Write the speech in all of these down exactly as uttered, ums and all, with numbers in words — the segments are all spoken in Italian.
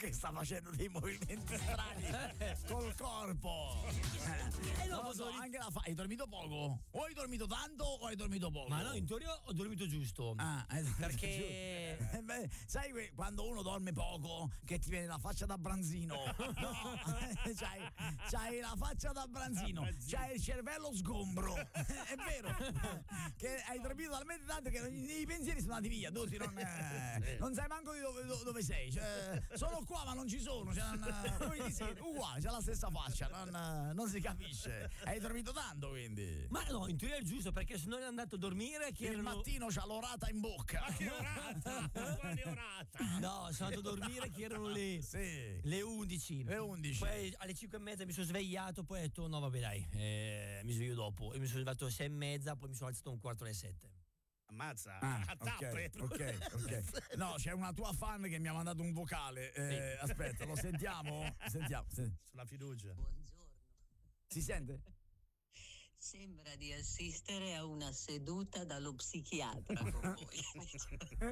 che sta facendo dei movimenti strani col corpo. Eh, non lo so, anche la fa. Hai dormito poco? O hai dormito tanto o hai dormito poco? Ma no, in teoria ho dormito giusto. Ah, perché eh, beh, sai quando uno dorme poco che ti viene la faccia da branzino? No, c'hai, c'hai la faccia da branzino, c'hai il cervello sgombro. È vero che hai dormito talmente tanto che i pensieri sono andati via, tutti non, eh, non sai manco di dove, dove sei. Cioè, sono qua ma non ci sono, cioè, non, come ti sei? Uguale, c'ha la stessa faccia, non, non si capisce. Hai dormito tanto quindi? Ma no, in teoria è giusto, perché se non è andato a dormire che il erano... mattino c'ha l'orata in bocca. Ma che orata? Quale orata? No, sono andato a dormire che erano le, sì. le undici. Le undici. Poi alle cinque e mezza mi sono svegliato, poi ho detto no vabbè dai, eh, mi sveglio dopo. E mi sono svegliato alle sei e mezza, poi mi sono alzato un quarto alle sette. Ammazza, ah, a tappe. Okay, ok, ok. No, c'è una tua fan che mi ha mandato un vocale. Eh, sì. Aspetta, lo sentiamo? Sentiamo. Sulla fiducia. Buongiorno. Si sente? Sembra di assistere a una seduta dallo psichiatra con voi.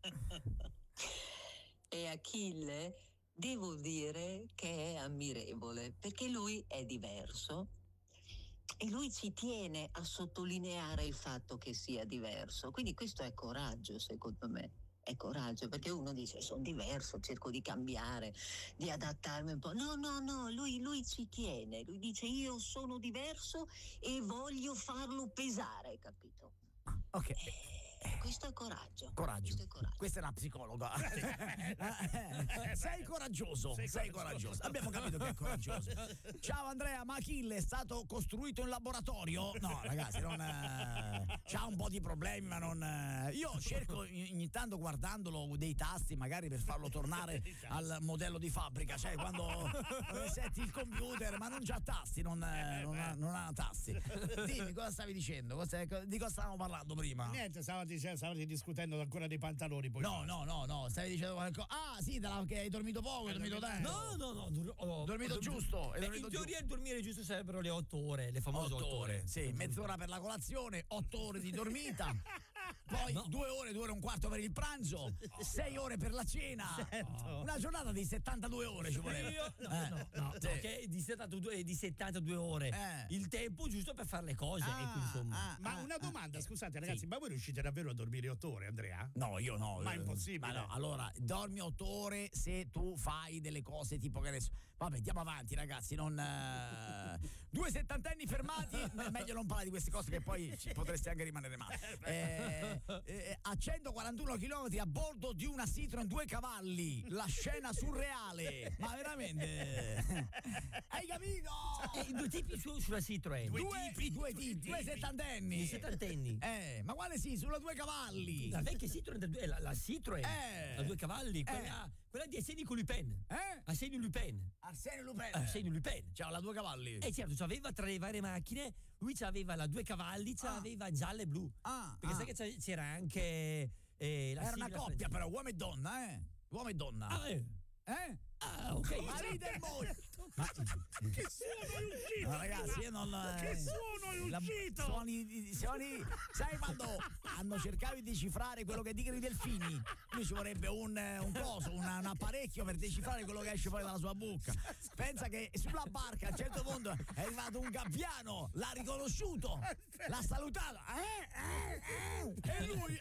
E Achille devo dire che è ammirevole, perché lui è diverso e lui ci tiene a sottolineare il fatto che sia diverso. Quindi questo è coraggio, secondo me. È coraggio, perché uno dice sono diverso, cerco di cambiare, di adattarmi un po'. No, no, no, lui, lui ci tiene, lui dice io sono diverso e voglio farlo pesare, capito? Ok. Eh, questo è coraggio. Coraggio. Questo è coraggio. Questa è una psicologa. Sei coraggioso, sei, sei coraggioso. coraggioso. Abbiamo capito che è coraggioso. Ciao Andrea, ma Achille è stato costruito in laboratorio? No, ragazzi, non eh, c'ha un po' di problemi, ma non eh, io cerco ogni tanto guardandolo dei tasti magari per farlo tornare al modello di fabbrica, cioè quando setti il computer, ma non c'ha tasti, non, eh, non, ha, non ha tasti. Dimmi cosa stavi dicendo? Cosa, di cosa stavamo parlando prima? Niente, stavate stavate discutendo ancora dei pantaloni. Poi no, no, no, no, stavi dicendo qualcosa. Ah, sì, dalla, che hai dormito poco, hai dormito tanto. No, no, no, dur- ho dormito ho giusto. Beh, dormito in teoria giusto. il dormire giusto sarebbero le otto ore, le famose otto ore. ore. Sì, mezz'ora per la colazione, otto ore di dormita. Poi no. due ore, due ore e un quarto per il pranzo, sei ore per la cena. Certo. Una giornata di settantadue ore ci voleva. Io, no, eh. no, no, sì. Okay, di settantadue, di settantadue ore. Eh. Il tempo giusto per fare le cose. Ah, ecco, insomma. Ah, ma ah, una domanda, ah, scusate ragazzi, sì. ma voi riuscite davvero a dormire otto ore, Andrea? No, io no. Ma è impossibile. Ma no, allora, dormi otto ore se tu fai delle cose tipo che adesso. Vabbè, andiamo avanti, ragazzi. Non. Uh... Due settantenni fermati. È meglio non parlare di queste cose che poi ci potreste anche rimanere male. Eh, eh, a centoquarantuno chilometri a bordo di una Citroen due cavalli. La scena surreale. Ma veramente. Hai capito? Eh, due tipi su, sulla Citroen. Due, due tipi, due, tipi, due settantenni. Due settantenni. Eh, ma quale sì? Sulla due cavalli. La vecchia Citroen, la, la Citroen, eh, la due cavalli, quella, eh. quella di Arsenio Lupin. Eh? Arsenio Lupin. Arsenio Lupin. Arsenio Lupin. C'ha la due cavalli. E certo, c'aveva tra le varie macchine, lui c'aveva la due cavalli, c'aveva ah. gialla e blu. Ah, perché ah. sai che c'era anche eh, la era una coppia francese. però, uomo e donna, eh? Uomo e donna. Ah, eh. Eh? Ah, ok. Marito e moglie. Ma che suono è uscito? No, ragazzi, io non. Che eh, suono è uscito? Suoni, suoni. Sai quando hanno cercato di decifrare quello che dicono i delfini? Lui ci vorrebbe un, un coso, una, un apparecchio per decifrare quello che esce fuori dalla sua bocca. Pensa che sulla barca a un certo punto è arrivato un gabbiano, l'ha riconosciuto, l'ha salutato. Eh, eh, eh, e lui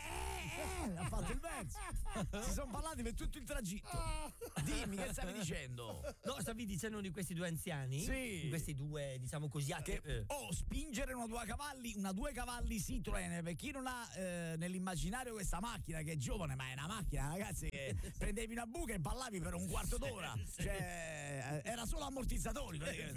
eh, eh, eh, ha fatto il verso. Si sono parlati per tutto il tragitto. Dimmi, che stavi dicendo? No, stavi dicendo di questi due anziani? Sì. Di questi due, diciamo così, che, eh. oh, spingere una due cavalli, una due cavalli Citroen, per chi non ha eh, nell'immaginario questa macchina che è giovane, ma è una macchina, ragazzi, che prendevi una buca e ballavi per un quarto d'ora. Cioè, era solo ammortizzatori.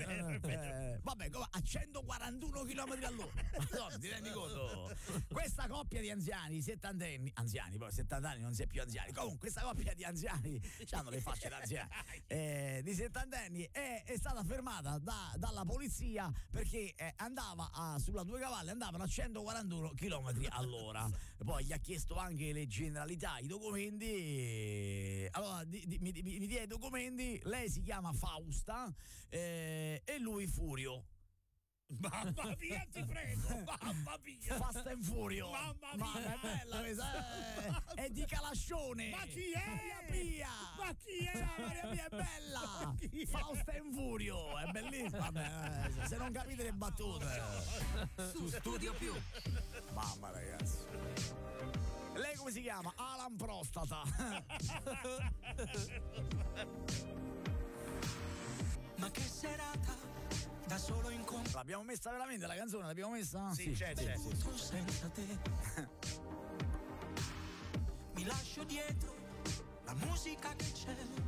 Eh, vabbè, a centoquarantuno chilometri all'ora. No, ti rendi conto? Questa coppia di anziani, settantenni, anziani, poi settanta anni non si è più anziani. Comunque, questa coppia di anziani hanno le facce da anziani eh, di settantenni è, è stata fermata da, dalla polizia perché eh, andava a, sulla due cavalli andavano a centoquarantuno chilometri all'ora. Poi gli ha chiesto anche le generalità, i documenti. Allora di, di, mi, mi, mi dia i documenti. Lei si chiama Fausta eh, e lui Furio. Mamma mia, ti prego, mamma mia. Fast and Furio. Mamma mia. Ma è bella questa, eh. È di Calascione. Ma chi è? Maria Pia. Ma chi è? Ciao Maria Pia, è bella. Ma chi è? Fast and Furio, è bellissima. Vabbè, eh, se non capite le battute. Su Studio Più. Mamma ragazzi. Lei come si chiama? Alan Prostata. Ma che serata, da solo incontro. L'abbiamo messa veramente la canzone? L'abbiamo messa? Sì, c'è, c'è. Senza te. Mi lascio dietro la musica che c'è.